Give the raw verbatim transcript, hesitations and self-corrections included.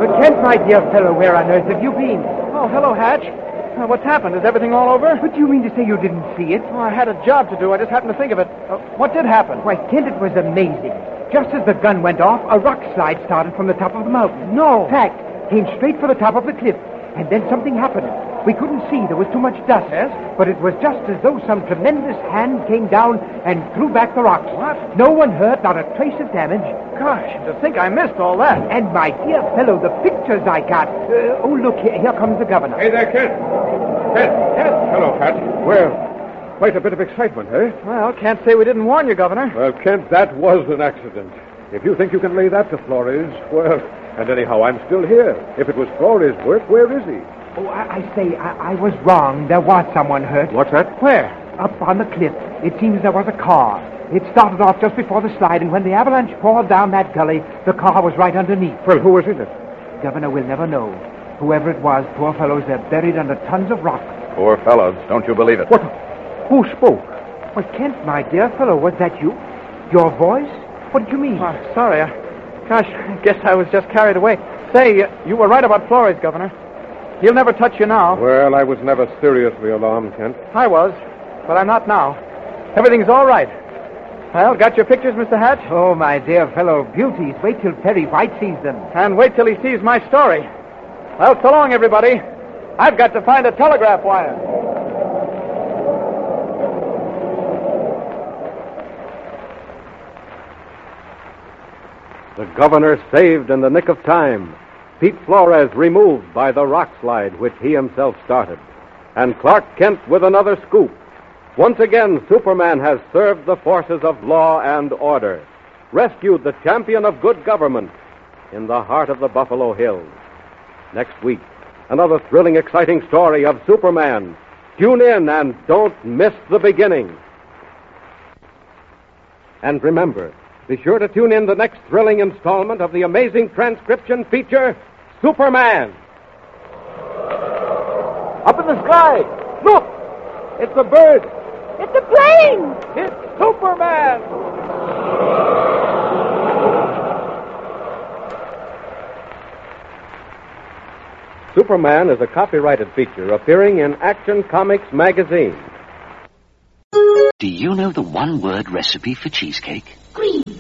But Kent, my dear fellow, where on earth have you been? Oh, hello, Hatch. Uh, what's happened? Is everything all over? What do you mean to say you didn't see it? Oh, I had a job to do. I just happened to think of it. Uh, what did happen? Why, Kent, it was amazing. Just as the gun went off, a rock slide started from the top of the mountain. No. Fact, came straight for the top of the cliff. And then something happened. We couldn't see. There was too much dust. Yes? But it was just as though some tremendous hand came down and threw back the rocks. What? No one hurt, not a trace of damage. Gosh, to think I missed all that. And my dear fellow, the pictures I got. Uh, oh, look, here, here comes the governor. Hey there, Kent. Kent. Yes? Hello, Pat. Well, quite a bit of excitement, eh? Well, can't say we didn't warn you, Governor. Well, Kent, that was an accident. If you think you can lay that to Flores, well, and anyhow, I'm still here. If it was Flores' work, where is he? Oh, I, I say, I, I was wrong. There was someone hurt. What's that? Where? Up on the cliff. It seems there was a car. It started off just before the slide, and when the avalanche poured down that gully, the car was right underneath. Well, who was in it? Governor will never know. Whoever it was, poor fellows, they're buried under tons of rock. Poor fellows. Don't you believe it? What? Who spoke? Well, Kent, my dear fellow, was that you? Your voice? What did you mean? Oh, sorry. I, gosh, I guess I was just carried away. Say, uh, you were right about Flores, Governor. He'll never touch you now. Well, I was never seriously alarmed, Kent. I was, but I'm not now. Everything's all right. Well, got your pictures, Mister Hatch? Oh, my dear fellow, beauties. Wait till Perry White sees them. And wait till he sees my story. Well, so long, everybody. I've got to find a telegraph wire. The governor saved in the nick of time. Pete Flores removed by the rock slide which he himself started. And Clark Kent with another scoop. Once again, Superman has served the forces of law and order, rescued the champion of good government in the heart of the Buffalo Hills. Next week, another thrilling, exciting story of Superman. Tune in and don't miss the beginning. And remember, be sure to tune in the next thrilling installment of the amazing transcription feature, Superman. Up in the sky! Look! It's a bird! It's a plane! It's Superman! Superman is a copyrighted feature appearing in Action Comics magazine. Do you know the one-word recipe for cheesecake? Green.